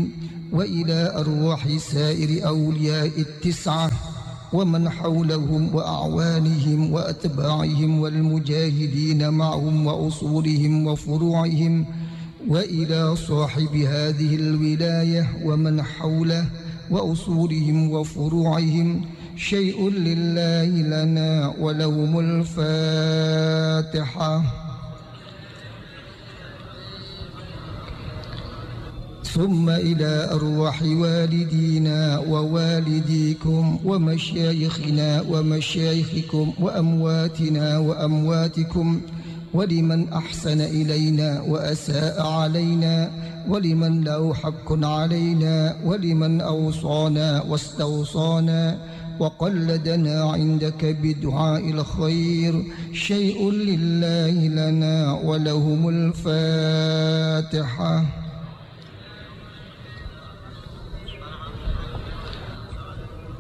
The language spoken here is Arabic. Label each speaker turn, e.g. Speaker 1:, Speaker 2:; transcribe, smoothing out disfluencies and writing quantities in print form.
Speaker 1: وإلى أرواح سائر أولياء التسعة ومن حولهم وأعوانهم وأتباعهم والمجاهدين معهم وأصولهم وفروعهم، وإلى صاحب هذه الولاية ومن حوله وأصولهم وفروعهم. شيء لله لنا ولهم الفاتحة. ثم إلى أرواح والدينا ووالديكم ومشايخنا ومشايخكم وأمواتنا وأمواتكم، ولمن أحسن إلينا وأساء علينا، ولمن له حق علينا، ولمن أوصانا واستوصانا وقلدنا عندك بدعاء الخير. شيء لله لنا ولهم الفاتحة.